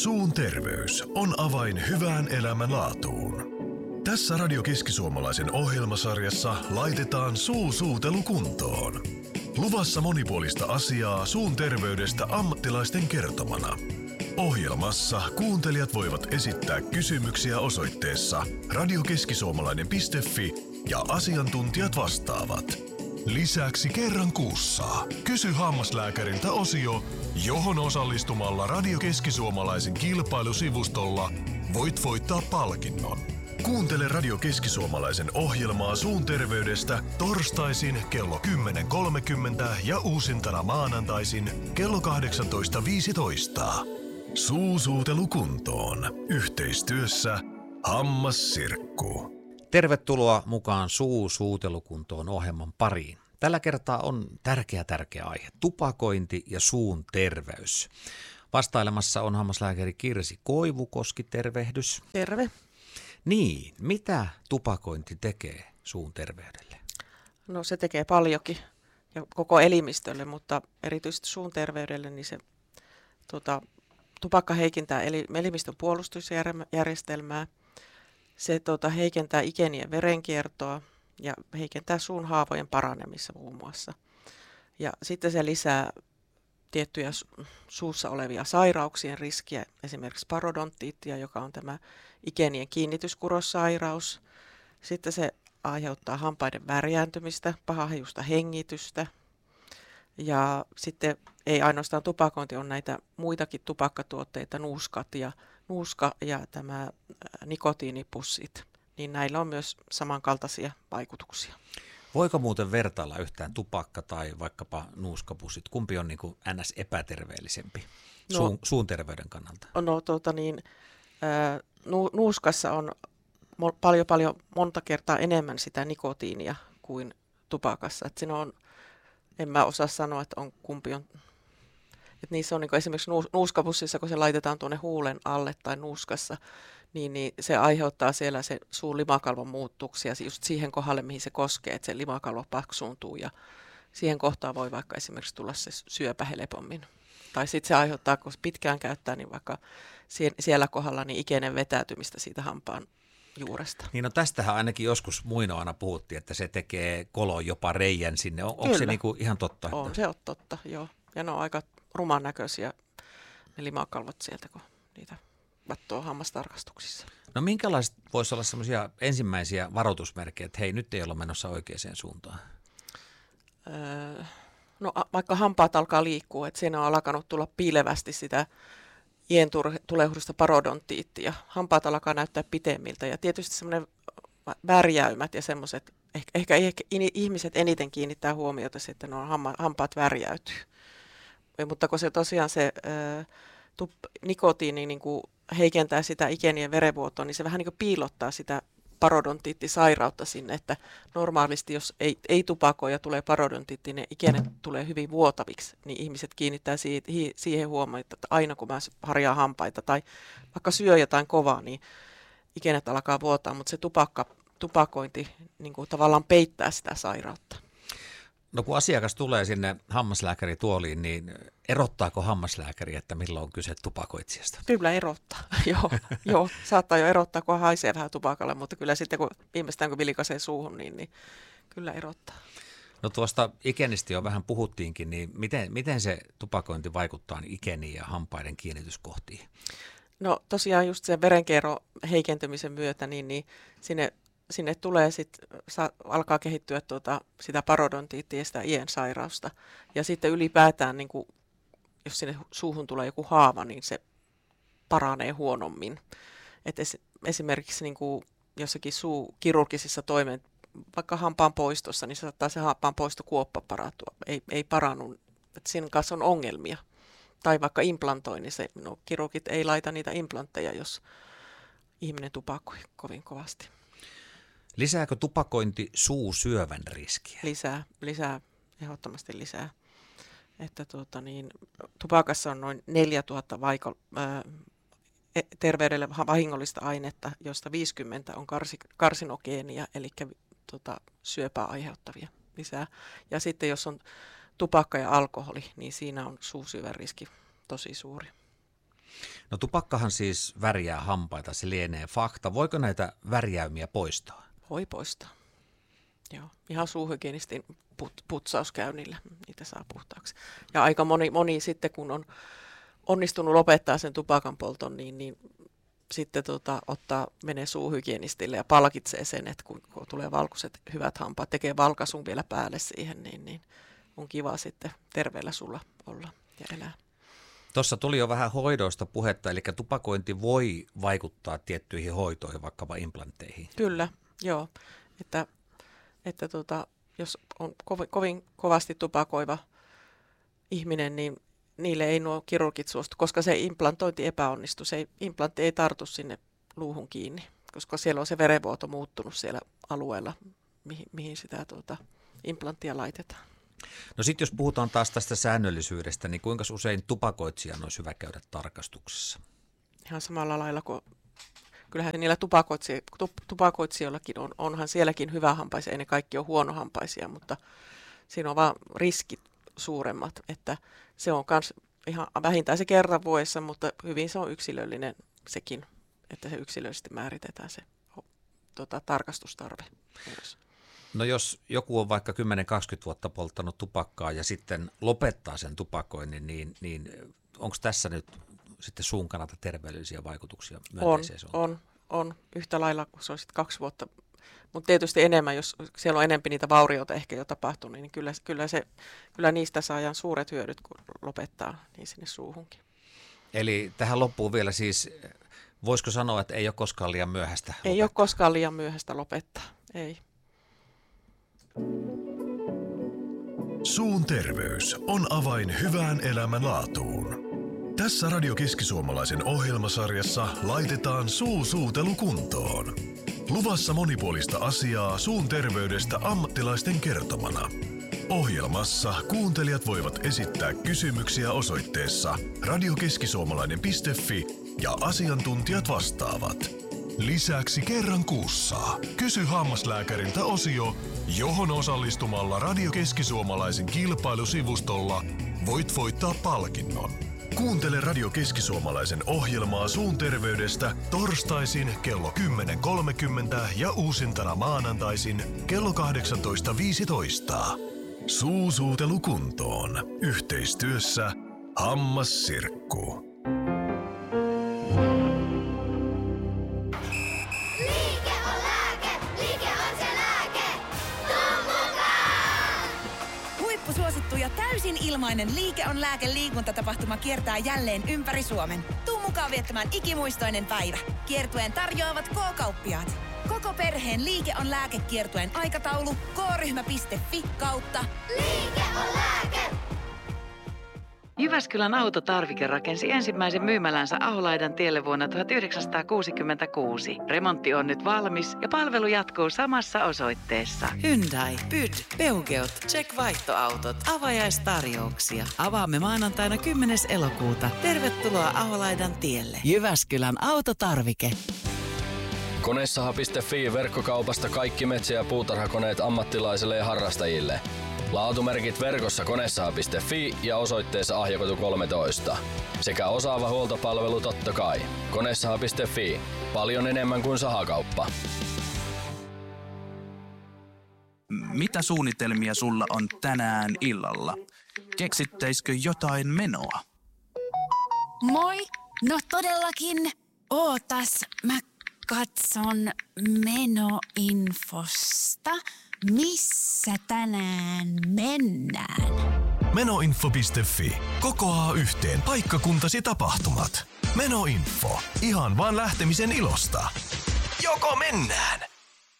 Suun terveys on avain hyvään elämänlaatuun. Tässä Radio Keski-Suomalaisen ohjelmasarjassa laitetaan suutelu kuntoon. Luvassa monipuolista asiaa suun terveydestä ammattilaisten kertomana. Ohjelmassa kuuntelijat voivat esittää kysymyksiä osoitteessa radiokeskisuomalainen.fi ja asiantuntijat vastaavat. Lisäksi kerran kuussa Kysy hammaslääkäriltä -osio, johon osallistumalla Radio Keski-Suomalaisen kilpailusivustolla voit voittaa palkinnon. Kuuntele Radio Keski-Suomalaisen ohjelmaa suun terveydestä torstaisin kello 10.30 ja uusintana maanantaisin kello 18.15. Suutelu kuntoon. Yhteistyössä Hammassirkku. Tervetuloa mukaan suutelukuntoon ohjelman pariin. Tällä kertaa on tärkeä aihe, tupakointi ja suun terveys. Vastailemassa on hammaslääkäri Kirsi Koivukoski, tervehdys. Terve. Niin, mitä tupakointi tekee suun terveydelle? No se tekee paljonkin ja koko elimistölle, mutta erityisesti suun terveydelle niin se tupakka heikentää elimistön puolustusjärjestelmää. Se heikentää ikenien verenkiertoa ja heikentää suun haavojen paranemissa muun muassa. Ja sitten se lisää tiettyjä suussa olevia sairauksien riskiä, esimerkiksi parodontiittia, joka on tämä ikenien kiinnityskurossairaus. Sitten se aiheuttaa hampaiden värjääntymistä, pahahajuista hengitystä. Ja sitten ei ainoastaan tupakointi, on näitä muitakin tupakkatuotteita, nuuska ja tämä nikotiinipussit, niin näillä on myös samankaltaisia vaikutuksia. Voiko muuten vertailla yhtään tupakka tai vaikkapa nuuskapussit? Kumpi on niin kuin ns. Epäterveellisempi suun terveyden kannalta? Nuuskassa on paljon monta kertaa enemmän sitä nikotiinia kuin tupakassa. Et siinä on, en mä osaa sanoa, että on kumpi on. Et niissä on niin esimerkiksi nuuskapussissa, kun se laitetaan tuonne huulen alle tai nuuskassa, niin se aiheuttaa siellä se suun limakalvon muuttuksia just siihen kohdalle, mihin se koskee, että se limakalvo paksuuntuu ja siihen kohtaan voi vaikka esimerkiksi tulla se syöpä helpommin. Tai sitten se aiheuttaa, kun pitkään käyttää, niin vaikka siellä kohdalla niin ikeinen vetäytymistä siitä hampaan juuresta. Niin tästähän ainakin joskus muinoana puhuttiin, että se tekee koloon jopa reijän sinne. Onko se niinku ihan totta? On, se on totta, joo. Ja ne on aika ruman näköisiä ne limakalvot sieltä, kun niitä katsoo hammastarkastuksissa. No minkälaiset voisi olla semmoisia ensimmäisiä varoitusmerkkejä, että hei, nyt ei olla menossa oikeaan suuntaan? No vaikka hampaat alkaa liikkua, että siinä on alkanut tulla piilevästi sitä iän tulehdusta parodontiittia. Hampaat alkaa näyttää pitemmiltä ja tietysti semmoinen värjäymät ja semmoiset, ehkä ihmiset eniten kiinnittää huomiota siihen, että hampaat värjäytyy. Mutta kun se tosiaan se nikotiini niin kuin heikentää sitä ikenien verenvuotoa, niin se vähän niin kuin piilottaa sitä parodontiittisairautta sinne, että normaalisti jos ei tupakoi ja tulee parodontiitti, ne ikenet tulee hyvin vuotaviksi, niin ihmiset kiinnittää siihen huomiota, että aina kun mä harjaan hampaita tai vaikka syö jotain kovaa, niin ikenet alkaa vuotaa, mutta se tupakointi niin kuin tavallaan peittää sitä sairautta. No kun asiakas tulee sinne hammaslääkärituoliin, niin erottaako hammaslääkäri, että milloin on kyse tupakoitsijasta? Kyllä erottaa, joo. Saattaa jo erottaa, kun haisee vähän tupakalle, mutta kyllä sitten viimeistään kun vilikaisee suuhun, niin kyllä erottaa. No tuosta ikenistä jo vähän puhuttiinkin, niin miten se tupakointi vaikuttaa ikeniin ja hampaiden kiinnityskohtiin? No tosiaan just sen verenkierron heikentymisen myötä, niin sinne tulee alkaa kehittyä sitä parodontiittia ja sitä iän sairausta. Ja sitten ylipäätään, niin kuin, jos sinne suuhun tulee joku haava, niin se paranee huonommin. Et esimerkiksi niin kuin jossakin kirurgisissa vaikka hampaan poistossa, niin saattaa se hampaan poistokuoppa parantua. Ei parannu, että siinä kanssa on ongelmia. Tai vaikka implantoinnissa, kirurgit ei laita niitä implantteja, jos ihminen tupakoi kovin kovasti. Lisääkö tupakointi suusyövän riskiä? Lisää, ehdottomasti lisää. Että tupakassa on noin 4000 terveydelle vahingollista ainetta, joista 50 on karsinogeenia, eli syöpää aiheuttavia lisää. Ja sitten jos on tupakka ja alkoholi, niin siinä on suusyövän riski tosi suuri. No tupakkahan siis värjää hampaita, se lienee fakta. Voiko näitä värjäymiä poistaa? Voi poistaa. Joo, ihan suuhygienistin putsauskäynnillä niitä saa puhtaaksi. Ja aika moni sitten, kun on onnistunut lopettaa sen tupakan polton, niin sitten menee suuhygienistille ja palkitsee sen, että kun tulee valkoiset hyvät hampaat, tekee valkaisun vielä päälle siihen, niin on kiva sitten terveellä sulla olla ja elää. Tuossa tuli jo vähän hoidoista puhetta, eli tupakointi voi vaikuttaa tiettyihin hoitoihin, vaikkapa implantteihin. Kyllä, joo. Että jos on kovin kovasti tupakoiva ihminen, niin niille ei nuo kirurgit suostu, koska se implantointi epäonnistuu. Se implantti ei tartu sinne luuhun kiinni, koska siellä on se verenvuoto muuttunut siellä alueella, mihin sitä implanttia laitetaan. No sitten jos puhutaan taas tästä säännöllisyydestä, niin kuinka usein tupakoitsijan olisi hyvä käydä tarkastuksessa? Ihan samalla lailla kuin kyllähän niillä tupakoitsijoillakin onhan sielläkin hyvähampaisia, ei ne kaikki ole huonohampaisia, mutta siinä on vaan riskit suuremmat, että se on myös ihan vähintään se kerran vuodessa, mutta hyvin se on yksilöllinen sekin, että se yksilöllisesti määritetään se tarkastustarve myös. No jos joku on vaikka 10-20 vuotta polttanut tupakkaa ja sitten lopettaa sen tupakoinnin, niin onko tässä nyt sitten suun kannalta terveellisiä vaikutuksia myönteiseen suuntaan? On. Yhtä lailla, kun se on sitten 2 vuotta. Mutta tietysti enemmän, jos siellä on enemmän niitä vaurioita ehkä jo tapahtunut, niin kyllä niistä saadaan suuret hyödyt, kun lopettaa niin sinne suuhunkin. Eli tähän loppuun vielä siis, voisiko sanoa, että ei ole koskaan liian myöhäistä lopettaa? Ei ole koskaan liian myöhäistä lopettaa, ei. Suun terveys on avain hyvään elämänlaatuun. Tässä Radio Keski-Suomalaisen ohjelmasarjassa laitetaan suutelu kuntoon. Luvassa monipuolista asiaa suun terveydestä ammattilaisten kertomana. Ohjelmassa kuuntelijat voivat esittää kysymyksiä osoitteessa radiokeskisuomalainen.fi ja asiantuntijat vastaavat. Lisäksi kerran kuussa Kysy hammaslääkäriltä -osio, johon osallistumalla Radio Keski-Suomalaisen kilpailusivustolla voit voittaa palkinnon. Kuuntele Radio Keski-Suomalaisen ohjelmaa suun terveydestä torstaisin kello 10.30 ja uusintana maanantaisin kello 18.15. Suutelu kuntoon. Yhteistyössä Hammassirkku. Suosittu ja täysin ilmainen Liike on lääke -liikuntatapahtuma kiertää jälleen ympäri Suomen. Tuu mukaan viettämään ikimuistoinen päivä. Kiertueen tarjoavat K-kauppiaat. Koko perheen Liike on lääke -kiertueen aikataulu k-ryhmä.fi/. Liike on lääke! Jyväskylän Autotarvike rakensi ensimmäisen myymälänsä Aholaidan tielle vuonna 1966. Remontti on nyt valmis ja palvelu jatkuu samassa osoitteessa. Hyundai, Pyd, Peugeot, Check vaihtoautot, avajaistarjouksia. Avaamme maanantaina 10. elokuuta. Tervetuloa Aholaidan tielle. Jyväskylän Autotarvike. Konesaha.fi verkkokaupasta kaikki metsä- ja puutarhakoneet ammattilaisille ja harrastajille. Laatumerkit verkossa konesaha.fi ja osoitteessa Ahjakatu 13. Sekä osaava huoltopalvelu totta kai. Konesaha.fi. Paljon enemmän kuin sahakauppa. Mitä suunnitelmia sulla on tänään illalla? Keksittäisikö jotain menoa? Moi! No todellakin. Ootas, mä katson menoinfosta. Missä tänään mennään? Menoinfo.fi kokoaa yhteen paikkakuntasi tapahtumat. Menoinfo. Ihan vaan lähtemisen ilosta. Joko mennään